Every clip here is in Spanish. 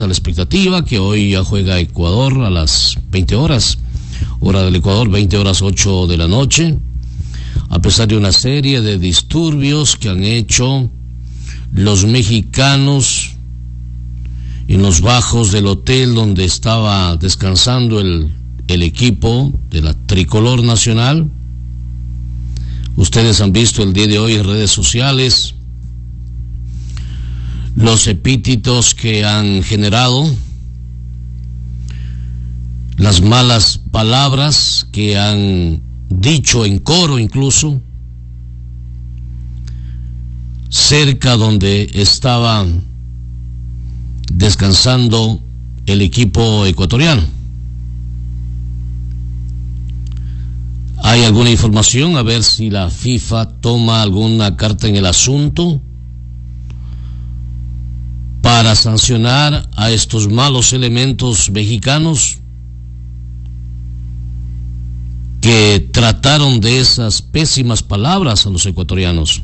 a la expectativa que hoy ya juega Ecuador a las 20 horas, hora del Ecuador, 20 horas 8 de la noche, a pesar de una serie de disturbios que han hecho los mexicanos en los bajos del hotel donde estaba descansando el equipo de la tricolor nacional. Ustedes han visto el día de hoy en redes sociales los epítetos que han generado, las malas palabras que han dicho en coro incluso, cerca donde estaba descansando el equipo ecuatoriano. ¿Hay alguna información? A ver si la FIFA toma alguna carta en el asunto para sancionar a estos malos elementos mexicanos que trataron de esas pésimas palabras a los ecuatorianos.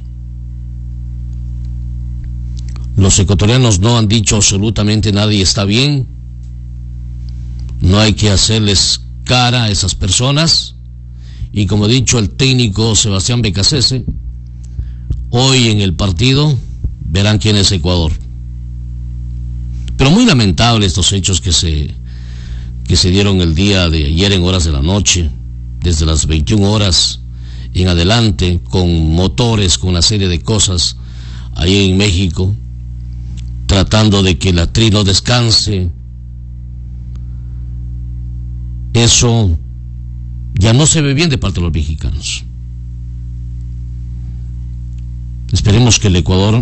Los ecuatorianos no han dicho absolutamente nada y está bien. No hay que hacerles cara a esas personas. Y como ha dicho el técnico Sebastián Becasese, hoy en el partido verán quién es Ecuador. Pero muy lamentable estos hechos que se dieron el día de ayer en horas de la noche, desde las 21 horas en adelante, con motores, con una serie de cosas ahí en México, tratando de que la tri no descanse. Eso ya no se ve bien de parte de los mexicanos. Esperemos que el Ecuador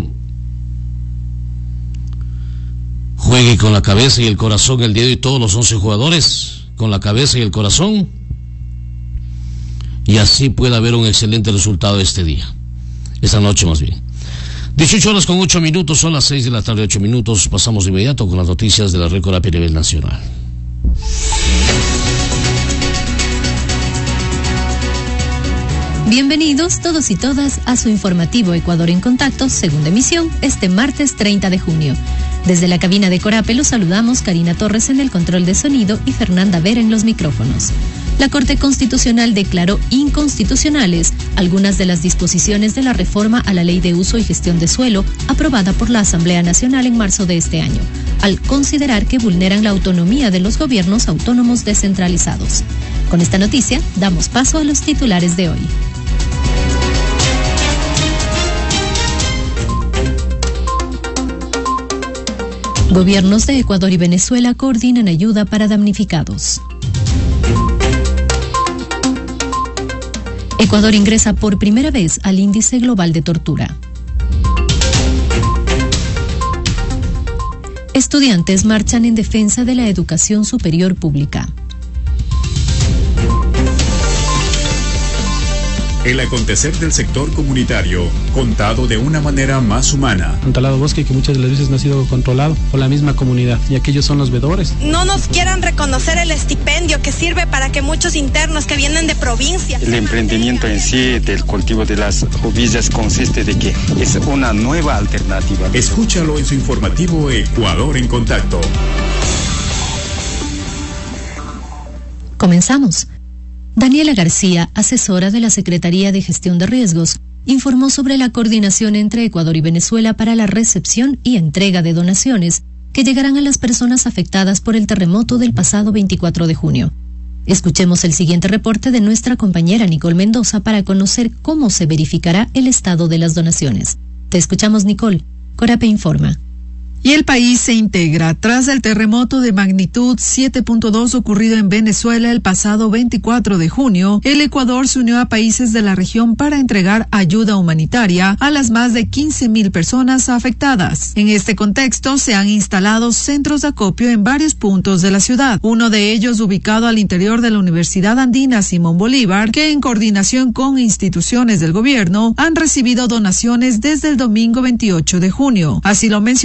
juegue con la cabeza y el corazón el día de hoy, todos los 11 jugadores con la cabeza y el corazón, y así pueda haber un excelente resultado este día, esta noche más bien. 18 horas con 8 minutos, son las 6 de la tarde, 8 minutos. Pasamos de inmediato con las noticias de la Red Corapi a nivel nacional. Bienvenidos todos y todas a su informativo Ecuador en Contacto, segunda emisión, este martes 30 de junio. Desde la cabina de Corape los saludamos Karina Torres en el control de sonido y Fernanda Vera en los micrófonos. La Corte Constitucional declaró inconstitucionales algunas de las disposiciones de la reforma a la Ley de Uso y Gestión de Suelo aprobada por la Asamblea Nacional en marzo de este año, al considerar que vulneran la autonomía de los gobiernos autónomos descentralizados. Con esta noticia, damos paso a los titulares de hoy. Gobiernos de Ecuador y Venezuela coordinan ayuda para damnificados. Ecuador ingresa por primera vez al Índice Global de Tortura. Estudiantes marchan en defensa de la educación superior pública. El acontecer del sector comunitario, contado de una manera más humana. Talado Bosque, que muchas de las veces no ha sido controlado por la misma comunidad, ya que ellos son los veedores. No nos quieran reconocer el estipendio que sirve para que muchos internos que vienen de provincia. El emprendimiento en sí del cultivo de las ovillas consiste de que es una nueva alternativa. Escúchalo en su informativo Ecuador en Contacto. Comenzamos. Daniela García, asesora de la Secretaría de Gestión de Riesgos, informó sobre la coordinación entre Ecuador y Venezuela para la recepción y entrega de donaciones que llegarán a las personas afectadas por el terremoto del pasado 24 de junio. Escuchemos el siguiente reporte de nuestra compañera Nicole Mendoza para conocer cómo se verificará el estado de las donaciones. Te escuchamos, Nicole. Corape informa. Y el país se integra tras el terremoto de magnitud 7.2 ocurrido en Venezuela el pasado 24 de junio. El Ecuador se unió a países de la región para entregar ayuda humanitaria a las más de 15,000 personas afectadas. En este contexto se han instalado centros de acopio en varios puntos de la ciudad, uno de ellos ubicado al interior de la Universidad Andina Simón Bolívar, que en coordinación con instituciones del gobierno han recibido donaciones desde el domingo 28 de junio. Así lo mencionó Daniela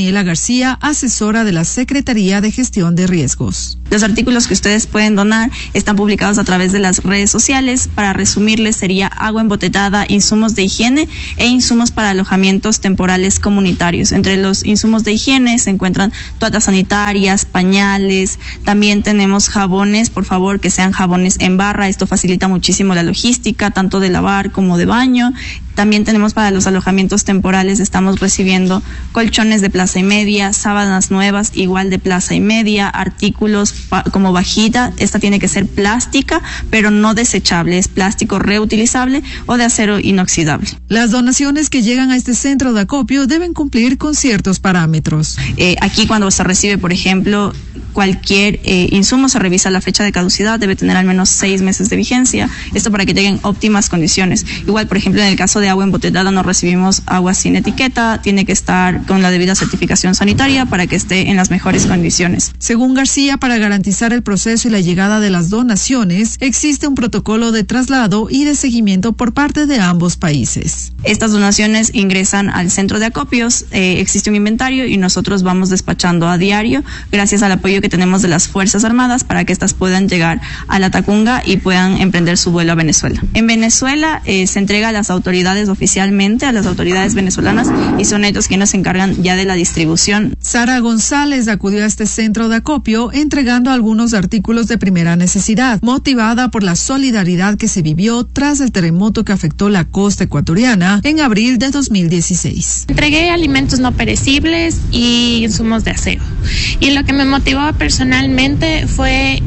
Daniela García, asesora de la Secretaría de Gestión de Riesgos. Los artículos que ustedes pueden donar están publicados a través de las redes sociales. Para resumirles, sería agua embotellada, insumos de higiene e insumos para alojamientos temporales comunitarios. Entre los insumos de higiene se encuentran toallas sanitarias, pañales, también tenemos jabones, por favor que sean jabones en barra, esto facilita muchísimo la logística, tanto de lavar como de baño. También tenemos para los alojamientos temporales, estamos recibiendo colchones de plaza y media, sábanas nuevas igual de plaza y media, artículos como vajilla, esta tiene que ser plástica, pero no desechable, es plástico reutilizable o de acero inoxidable. Las donaciones que llegan a este centro de acopio deben cumplir con ciertos parámetros. Aquí cuando se recibe, por ejemplo, cualquier insumo, se revisa la fecha de caducidad, debe tener al menos 6 meses de vigencia, esto para que lleguen óptimas condiciones. Igual, por ejemplo, en el caso de agua embotellada no recibimos agua sin etiqueta, tiene que estar con la debida certificación sanitaria para que esté en las mejores condiciones. Según García, para garantizar el proceso y la llegada de las donaciones, existe un protocolo de traslado y de seguimiento por parte de ambos países. Estas donaciones ingresan al centro de acopios, existe un inventario y nosotros vamos despachando a diario, gracias al apoyo que tenemos de las Fuerzas Armadas para que estas puedan llegar a la Tacunga y puedan emprender su vuelo a Venezuela. En Venezuela se entrega a las autoridades oficialmente, a las autoridades venezolanas, y son ellos quienes se encargan ya de la distribución. Sara González acudió a este centro de acopio entregando algunos artículos de primera necesidad, motivada por la solidaridad que se vivió tras el terremoto que afectó la costa ecuatoriana en abril de 2016. Entregué alimentos no perecibles y insumos de aseo. Y lo que me motivó personalmente fue,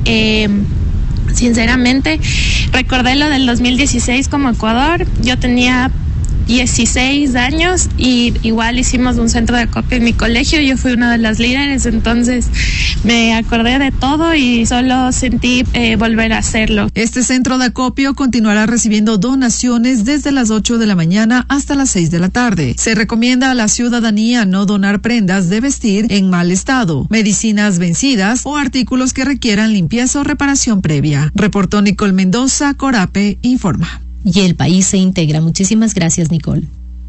sinceramente, recordé lo del 2016 como Ecuador. Yo tenía 16 años y igual hicimos un centro de acopio en mi colegio, yo fui una de las líderes, entonces me acordé de todo y solo sentí volver a hacerlo. Este centro de acopio continuará recibiendo donaciones desde las 8 de la mañana hasta las 6 de la tarde. Se recomienda a la ciudadanía no donar prendas de vestir en mal estado, medicinas vencidas o artículos que requieran limpieza o reparación previa. Reportó Nicole Mendoza, Corape informa. Y el país se integra. Muchísimas gracias, Nicole.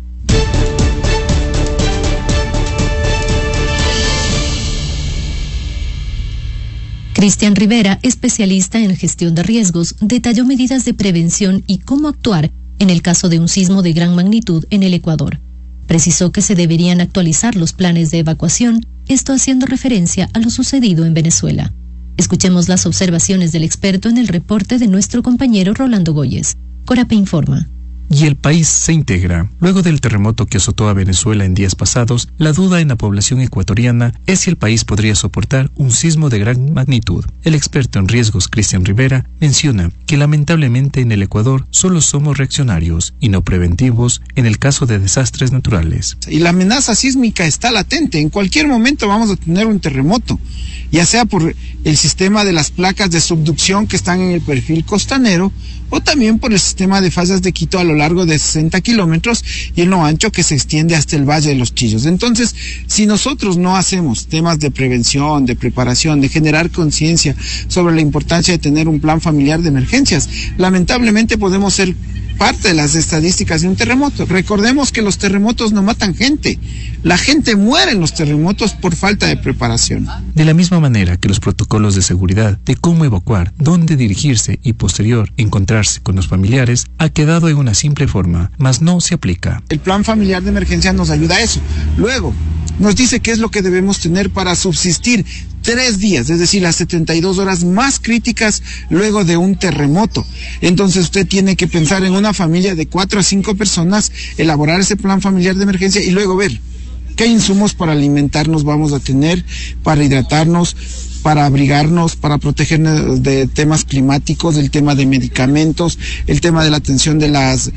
Cristian Rivera, especialista en gestión de riesgos, detalló medidas de prevención y cómo actuar en el caso de un sismo de gran magnitud en el Ecuador. Precisó que se deberían actualizar los planes de evacuación, esto haciendo referencia a lo sucedido en Venezuela. Escuchemos las observaciones del experto en el reporte de nuestro compañero Rolando Goyes. Corape informa. Y el país se integra. Luego del terremoto que azotó a Venezuela en días pasados, la duda en la población ecuatoriana es si el país podría soportar un sismo de gran magnitud. El experto en riesgos, Cristian Rivera, menciona que lamentablemente en el Ecuador solo somos reaccionarios y no preventivos en el caso de desastres naturales. Y la amenaza sísmica está latente. En cualquier momento vamos a tener un terremoto, ya sea por el sistema de las placas de subducción que están en el perfil costanero, o también por el sistema de fallas de Quito a lo largo de 60 kilómetros y en lo ancho que se extiende hasta el Valle de los Chillos. Entonces, si nosotros no hacemos temas de prevención, de preparación, de generar conciencia sobre la importancia de tener un plan familiar de emergencias, lamentablemente podemos ser parte de las estadísticas de un terremoto. Recordemos que los terremotos no matan gente. La gente muere en los terremotos por falta de preparación. De la misma manera que los protocolos de seguridad de cómo evacuar, dónde dirigirse y posterior encontrarse con los familiares ha quedado en una simple forma, mas no se aplica. El plan familiar de emergencia nos ayuda a eso. Luego, nos dice qué es lo que debemos tener para subsistir 3 días, es decir, las 72 horas más críticas luego de un terremoto. Entonces usted tiene que pensar en una familia de 4 a 5 personas, elaborar ese plan familiar de emergencia y luego ver qué insumos para alimentarnos vamos a tener, para hidratarnos, para abrigarnos, para protegernos de temas climáticos, el tema de medicamentos, el tema de la atención de las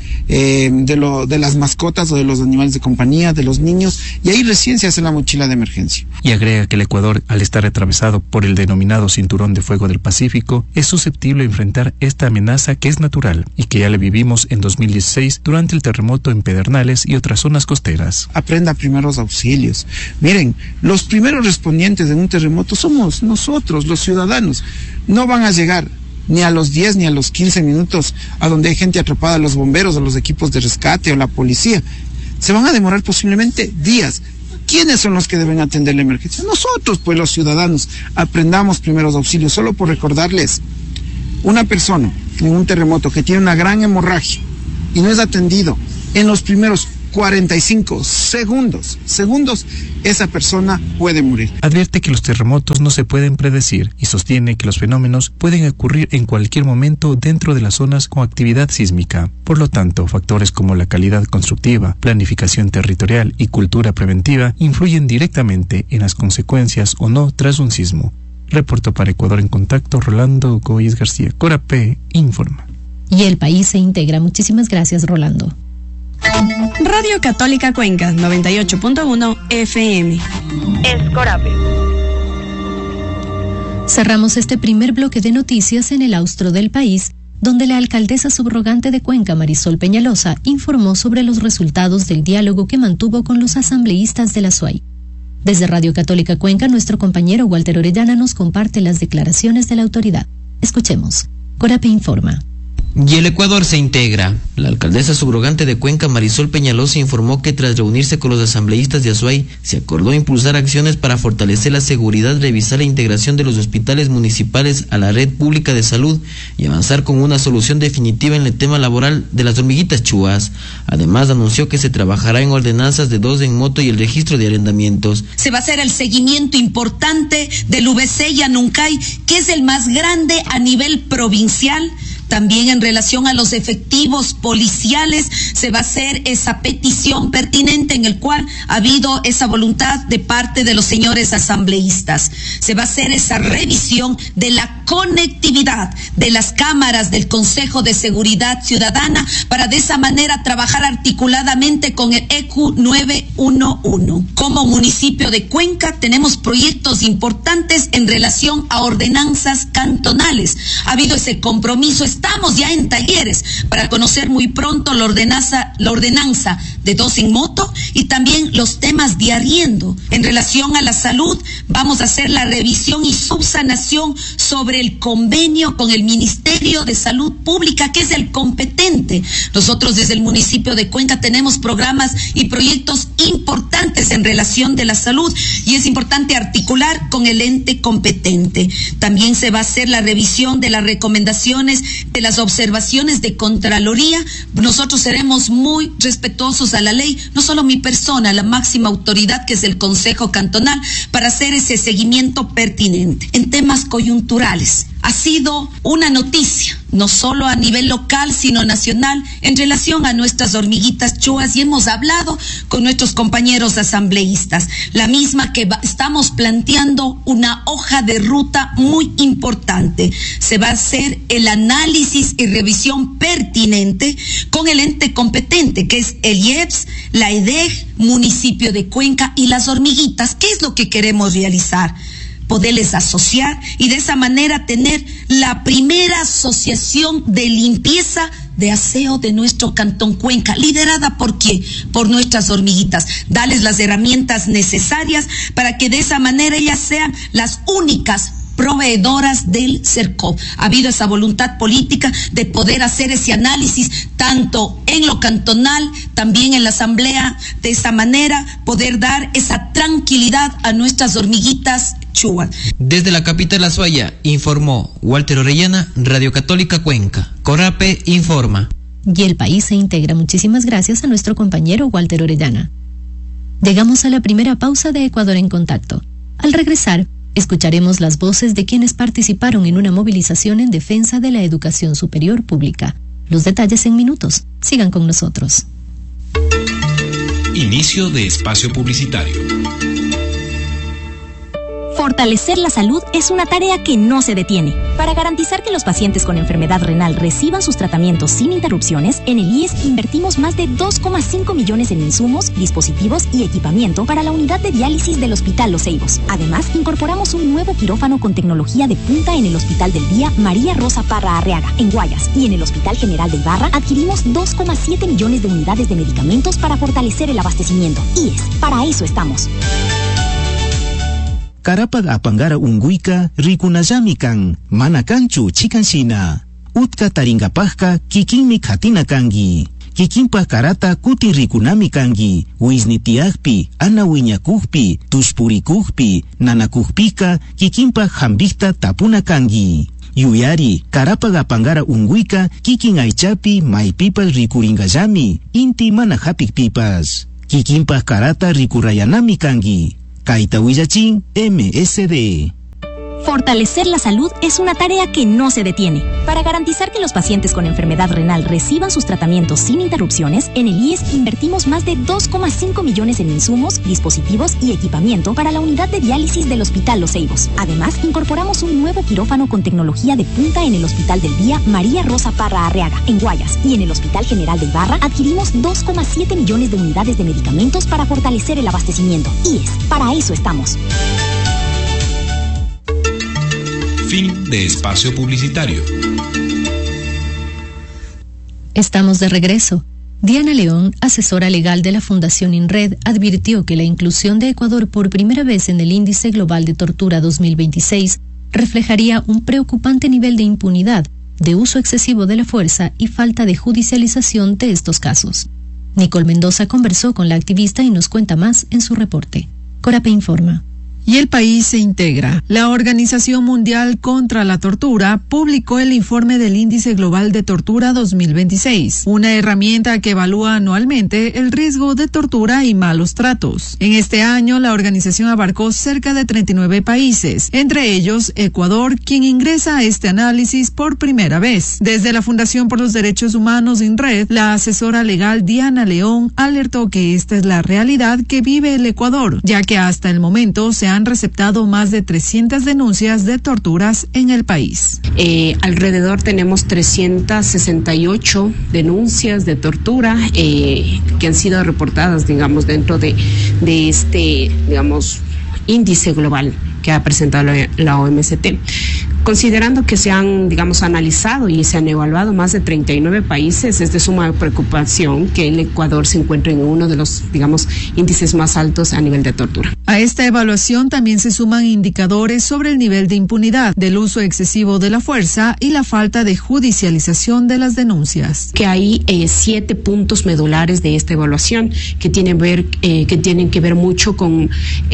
mascotas o de los animales de compañía, de los niños, y ahí recién se hace la mochila de emergencia. Y agrega que el Ecuador, al estar atravesado por el denominado Cinturón de Fuego del Pacífico, es susceptible a enfrentar esta amenaza que es natural y que ya le vivimos en 2016 durante el terremoto en Pedernales y otras zonas costeras. Aprenda primeros auxilios. Miren, los primeros respondientes en un terremoto somos nosotros, los ciudadanos. No van a llegar ni a los 10 ni a los 15 minutos a donde hay gente atrapada, los bomberos o los equipos de rescate o la policía. Se van a demorar posiblemente días. ¿Quiénes son los que deben atender la emergencia? Nosotros, pues los ciudadanos, aprendamos primeros auxilios. Solo por recordarles, una persona en un terremoto que tiene una gran hemorragia y no es atendido en los primeros 45 segundos, esa persona puede morir. Advierte que los terremotos no se pueden predecir y sostiene que los fenómenos pueden ocurrir en cualquier momento dentro de las zonas con actividad sísmica. Por lo tanto, factores como la calidad constructiva, planificación territorial y cultura preventiva influyen directamente en las consecuencias o no tras un sismo. Reportó para Ecuador en Contacto Rolando Góiz García. Corapé informa. Y el país se integra. Muchísimas gracias, Rolando. Radio Católica Cuenca, 98.1 FM. Es Corape. Cerramos este primer bloque de noticias en el austro del país, donde la alcaldesa subrogante de Cuenca, Marisol Peñalosa, informó sobre los resultados del diálogo que mantuvo con los asambleístas de la SUAY. Desde Radio Católica Cuenca, nuestro compañero Walter Orellana nos comparte las declaraciones de la autoridad. Escuchemos. Corape informa. Y el Ecuador se integra. La alcaldesa subrogante de Cuenca, Marisol Peñalosa, informó que tras reunirse con los asambleístas de Azuay, se acordó impulsar acciones para fortalecer la seguridad, revisar la integración de los hospitales municipales a la red pública de salud y avanzar con una solución definitiva en el tema laboral de las hormiguitas chuas. Además, anunció que se trabajará en ordenanzas de 2 en moto y el registro de arrendamientos. Se va a hacer el seguimiento importante del VC Yanuncay, que es el más grande a nivel provincial. También en relación a los efectivos policiales se va a hacer esa petición pertinente en el cual ha habido esa voluntad de parte de los señores asambleístas. Se va a hacer esa revisión de la conectividad de las cámaras del Consejo de Seguridad Ciudadana para de esa manera trabajar articuladamente con el EQ 911. Como municipio de Cuenca tenemos proyectos importantes en relación a ordenanzas cantonales. Ha habido ese compromiso. Estamos ya en talleres para conocer muy pronto la ordenanza de 2 en moto y también los temas de arriendo. En relación a la salud, vamos a hacer la revisión y subsanación sobre el convenio con el Ministerio de Salud Pública, que es el competente. Nosotros desde el municipio de Cuenca tenemos programas y proyectos importantes en relación de la salud y es importante articular con el ente competente. También se va a hacer la revisión de las recomendaciones de las observaciones de Contraloría. Nosotros seremos muy respetuosos a la ley, no solo mi persona, la máxima autoridad que es el Consejo Cantonal, para hacer ese seguimiento pertinente. En temas coyunturales, ha sido una noticia, no solo a nivel local, sino nacional, en relación a nuestras hormiguitas chuas, y hemos hablado con nuestros compañeros asambleístas, la misma que estamos planteando una hoja de ruta muy importante. Se va a hacer el análisis y revisión pertinente con el ente competente, que es el IEPS, la EDEG, municipio de Cuenca y las hormiguitas. ¿Qué es lo que queremos realizar? Poderles asociar y de esa manera tener la primera asociación de limpieza de aseo de nuestro Cantón Cuenca, liderada ¿por qué? Por nuestras hormiguitas. Darles las herramientas necesarias para que de esa manera ellas sean las únicas proveedoras del CERCOP. Ha habido esa voluntad política de poder hacer ese análisis tanto en lo cantonal, también en la asamblea, de esa manera poder dar esa tranquilidad a nuestras hormiguitas chuas. Desde la capital Azuaya, informó Walter Orellana, Radio Católica Cuenca. Corape informa. Y el país se integra. Muchísimas gracias a nuestro compañero Walter Orellana. Llegamos a la primera pausa de Ecuador en Contacto. Al regresar, escucharemos las voces de quienes participaron en una movilización en defensa de la educación superior pública. Los detalles en minutos. Sigan con nosotros. Inicio de espacio publicitario. Fortalecer la salud es una tarea que no se detiene. Para garantizar que los pacientes con enfermedad renal reciban sus tratamientos sin interrupciones, en el IES invertimos más de 2,5 millones en insumos, dispositivos y equipamiento para la unidad de diálisis del Hospital Los Ceibos. Además, incorporamos un nuevo quirófano con tecnología de punta en el Hospital del Día María Rosa Parra Arriaga, en Guayas, y en el Hospital General de Ibarra adquirimos 2,7 millones de unidades de medicamentos para fortalecer el abastecimiento. IES, para eso estamos. Karapag apangara unguika rikunajami kan mana kanchu chikansina utka taringapajka kikinmi khatina kangi kikinpa karata kuti rikunami kangi, wisnitiakpi, anawiñakukpi, tuspurikukpi, nanakukpika, kikinpa hambikta tapuna kangi. Yuyari, karapa pangara unguika, kikin aichapi, maipipas rikuringayami, inti mana hapikpipas. Kikinpa karata rikurayanami kangi. Kaita Willachin, MSD. Fortalecer la salud es una tarea que no se detiene. Para garantizar que los pacientes con enfermedad renal reciban sus tratamientos sin interrupciones, en el IES invertimos más de 2,5 millones en insumos, dispositivos y equipamiento para la unidad de diálisis del Hospital Los Ceibos. Además, incorporamos un nuevo quirófano con tecnología de punta en el Hospital del Día María Rosa Parra Arriaga, en Guayas, y en el Hospital General de Ibarra adquirimos 2,7 millones de unidades de medicamentos para fortalecer el abastecimiento. IES, para eso estamos. Fin de espacio publicitario. Estamos de regreso. Diana León, asesora legal de la Fundación INRED, advirtió que la inclusión de Ecuador por primera vez en el Índice Global de Tortura 2026 reflejaría un preocupante nivel de impunidad, de uso excesivo de la fuerza y falta de judicialización de estos casos. Nicole Mendoza conversó con la activista y nos cuenta más en su reporte. Corape informa. Y el país se integra. La Organización Mundial contra la Tortura publicó el informe del Índice Global de Tortura 2026, una herramienta que evalúa anualmente el riesgo de tortura y malos tratos. En este año, la organización abarcó cerca de 39 países, entre ellos Ecuador, quien ingresa a este análisis por primera vez. Desde la Fundación por los Derechos Humanos INRED, la asesora legal Diana León alertó que esta es la realidad que vive el Ecuador, ya que hasta el momento se han receptado más de 300 denuncias de torturas en el país. Alrededor tenemos 368 denuncias de tortura que han sido reportadas, digamos, dentro de este, digamos, índice global que ha presentado la OMST. Considerando que se han, digamos, analizado y se han evaluado más de 39 países, es de suma preocupación que el Ecuador se encuentre en uno de los, digamos, índices más altos a nivel de tortura. A esta evaluación también se suman indicadores sobre el nivel de impunidad, del uso excesivo de la fuerza y la falta de judicialización de las denuncias. Que hay 7 puntos medulares de esta evaluación que tienen que ver mucho con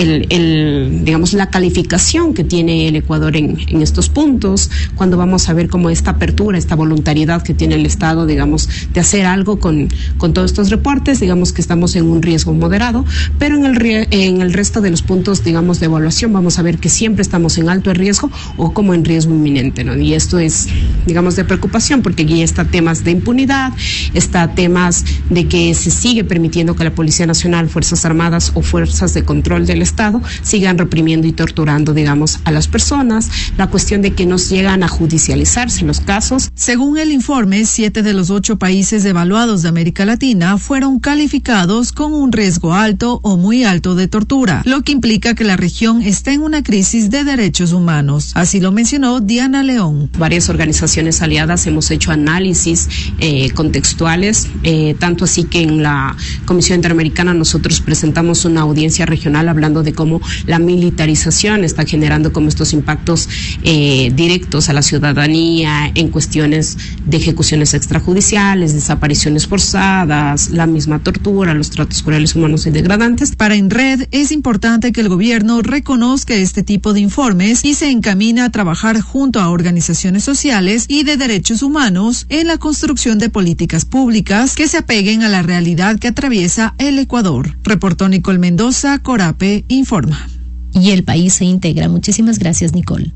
digamos, la calificación que tiene el Ecuador en estos puntos, cuando vamos a ver cómo esta apertura, esta voluntariedad que tiene el Estado, digamos, de hacer algo con todos estos reportes, digamos que estamos en un riesgo moderado, pero en el resto de los puntos, digamos, de evaluación vamos a ver que siempre estamos en alto riesgo o como en riesgo inminente, ¿no? Y esto es, digamos, de preocupación porque aquí está temas de impunidad, está temas de que se sigue permitiendo que la Policía Nacional, Fuerzas Armadas o fuerzas de control del Estado sigan reprimiendo y torturando, digamos, a las personas, la cuestión de que no llegan a judicializarse los casos. Según el informe, 7 de los 8 países evaluados de América Latina fueron calificados con un riesgo alto o muy alto de tortura, lo que implica que la región está en una crisis de derechos humanos. Así lo mencionó Diana León. Varias organizaciones aliadas hemos hecho análisis contextuales, tanto así que en la Comisión Interamericana nosotros presentamos una audiencia regional hablando de cómo la militarización está generando como estos impactos directos a la ciudadanía en cuestiones de ejecuciones extrajudiciales, desapariciones forzadas, la misma tortura, los tratos crueles, humanos y degradantes. Para INRED es importante que el gobierno reconozca este tipo de informes y se encamina a trabajar junto a organizaciones sociales y de derechos humanos en la construcción de políticas públicas que se apeguen a la realidad que atraviesa el Ecuador. Reportó Nicole Mendoza, Corape informa. Y el país se integra. Muchísimas gracias, Nicole.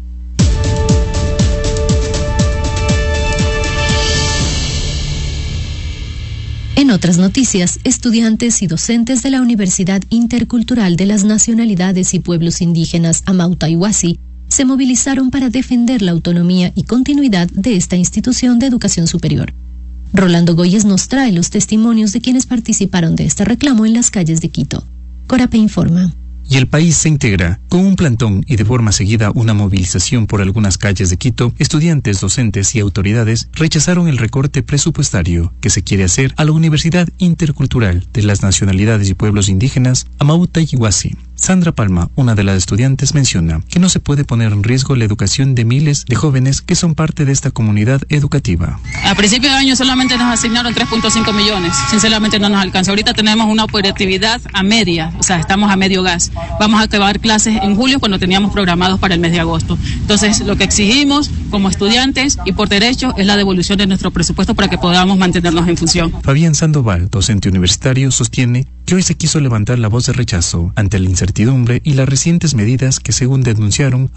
En otras noticias, estudiantes y docentes de la Universidad Intercultural de las Nacionalidades y Pueblos Indígenas Amauta Huasi se movilizaron para defender la autonomía y continuidad de esta institución de educación superior. Rolando Goyes nos trae los testimonios de quienes participaron de este reclamo en las calles de Quito. Corape informa. Y el país se integra. Con un plantón y de forma seguida una movilización por algunas calles de Quito, estudiantes, docentes y autoridades rechazaron el recorte presupuestario que se quiere hacer a la Universidad Intercultural de las Nacionalidades y Pueblos Indígenas Amauta Huasi. Sandra Palma, una de las estudiantes, menciona que no se puede poner en riesgo la educación de miles de jóvenes que son parte de esta comunidad educativa. A principio de año solamente nos asignaron 3.5 millones, sinceramente no nos alcanza. Ahorita tenemos una operatividad a media, o sea, estamos a medio gas. Vamos a acabar clases en julio cuando teníamos programados para el mes de agosto. Entonces, lo que exigimos como estudiantes y por derecho es la devolución de nuestro presupuesto para que podamos mantenernos en función. Fabián Sandoval, docente universitario, sostiene que hoy se quiso levantar la voz de rechazo ante la incertidumbre y las recientes medidas que, según denunciaron,